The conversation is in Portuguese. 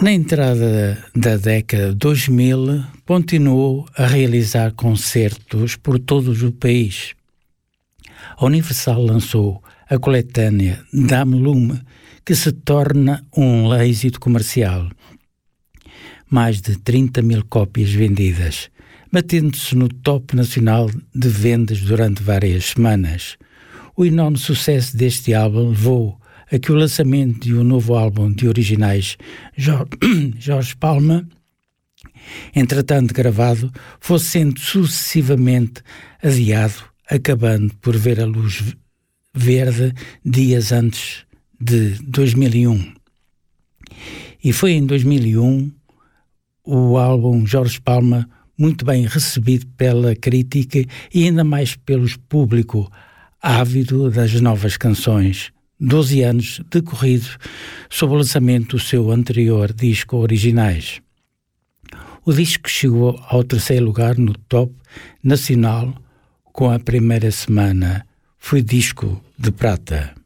Na entrada da década 2000, continuou a realizar concertos por todo o país. A Universal lançou a coletânea Dame Lume, que se torna um êxito comercial. Mais de 30 mil cópias vendidas, batendo-se no top nacional de vendas durante várias semanas. O enorme sucesso deste álbum levou a que o lançamento de um novo álbum de originais Jorge Palma, entretanto gravado, fosse sendo sucessivamente adiado, acabando por ver a luz verde dias antes de 2001. E foi em 2001 o álbum Jorge Palma muito bem recebido pela crítica e ainda mais pelo público ávido das novas canções. 12 anos decorridos sob o lançamento do seu anterior disco Originais. O disco chegou ao 3º lugar no top nacional com a primeira semana. Foi disco de prata.